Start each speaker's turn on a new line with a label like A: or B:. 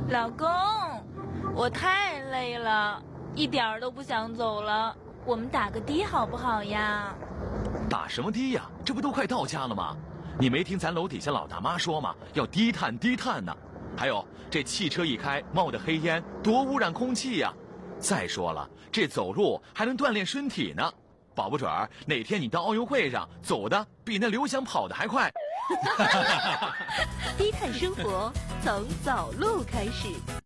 A: 老公，我太累了，一点儿都不想走了。我们打个的好不好呀？
B: 打什么的呀？这不都快到家了吗？你没听咱楼底下老大妈说吗？要低碳低碳呢。还有这汽车一开冒的黑烟，多污染空气呀！再说了，这走路还能锻炼身体呢，保不准儿哪天你到奥运会上走的比那刘翔跑的还快。
C: 低碳生活从走路开始。